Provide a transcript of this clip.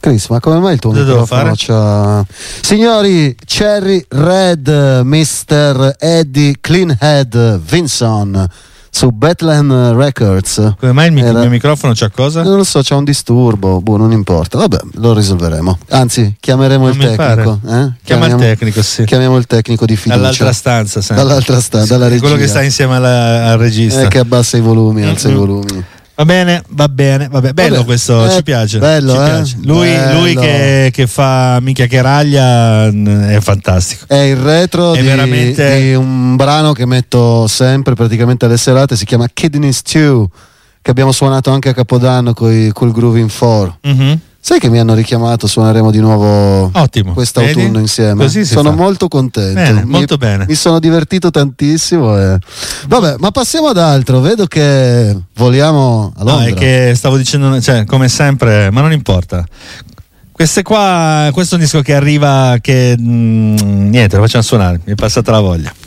Chris, ma come mai il tuo microfono c'ha... Signori, Cherry Red, Mr. Eddie Cleanhead Vinson su Bethlehem Records. Come mai il mio microfono c'ha cosa? Non lo so, c'ha un disturbo, non importa. Vabbè, lo risolveremo. Anzi, chiameremo il tecnico. Chiama il tecnico, sì. Chiamiamo il tecnico di fiducia. Dall'altra stanza, sempre. Dall'altra stanza, dalla regia. Quello che sta insieme al regista. Che abbassa i volumi, alza i volumi. Va bene. Bello questo, ci piace. Bello, ci piace. Lui che fa minchia che raglia è fantastico. È il retro di un brano che metto sempre praticamente alle serate, si chiama Kidney Stew, che abbiamo suonato anche a Capodanno col Grooving 4. Sai che mi hanno richiamato, suoneremo di nuovo quest'autunno insieme. Sono molto contento. Molto bene. Mi sono divertito tantissimo. Vabbè, ma passiamo ad altro. Vedo che voliamo a Londra. No, è che stavo dicendo, come sempre, ma non importa. Questo è un disco che arriva che niente, lo facciamo suonare, mi è passata la voglia.